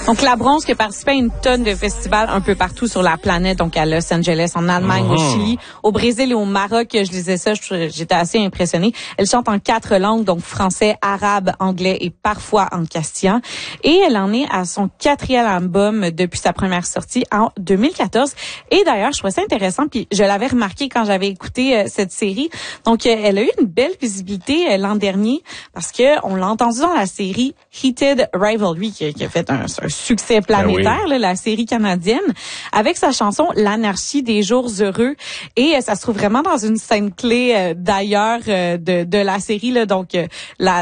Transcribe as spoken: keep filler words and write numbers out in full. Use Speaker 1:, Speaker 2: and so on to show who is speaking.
Speaker 1: Donc, la Bronze qui a participé à une tonne de festivals un peu partout sur la planète, donc à Los Angeles, en Allemagne, mmh. au Chili, au Brésil et au Maroc. Je lisais ça, j'étais assez impressionnée. Elle chante en quatre langues, donc français, arabe, anglais et parfois en castillan. Et elle en est à son quatrième album depuis sa première sortie en deux mille quatorze. Et d'ailleurs, je trouvais ça intéressant, puis je l'avais remarqué quand j'avais écouté euh, cette série. Donc, euh, elle a eu une belle visibilité euh, l'an dernier parce que on l'a entendu dans la série Heated Rivalry, qui, qui a fait un, un succès planétaire, ben oui. là, la série canadienne, avec sa chanson L'anarchie des jours heureux. Et euh, ça se trouve vraiment dans une scène clé euh, d'ailleurs euh, de, de la série, là, donc euh, la